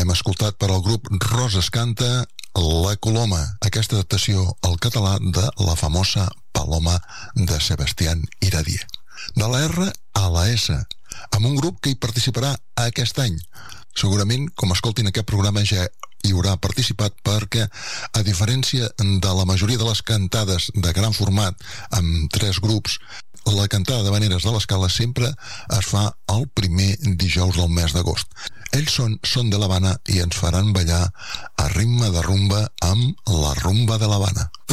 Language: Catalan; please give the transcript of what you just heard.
Hem escoltat per al grup Roses Canta La Coloma, aquesta adaptació al català de la famosa Paloma de Sebastián Iradier. De la R a la S, amb un grup que hi participarà aquest any. Segurament, com escoltin aquest programa, ja hi haurà participat perquè, a diferència de la majoria de les cantades de gran format amb 3 grups, la cantada d'Havaneres de l'Escala sempre es fa el primer dijous del mes d'agost. Ells són Son de l'Havana i ens faran ballar a ritme de rumba amb la rumba de l'Havana.